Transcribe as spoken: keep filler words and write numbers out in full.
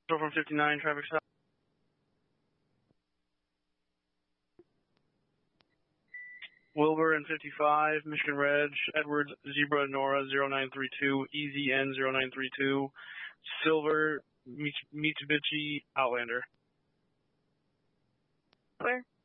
from fifty-nine, traffic stop. Wilbur and fifty-five, Michigan Reg, Edwards, Zebra, Nora, zero nine three two, E Z N zero nine three two, Silver, Mitsubishi, Outlander. Clear.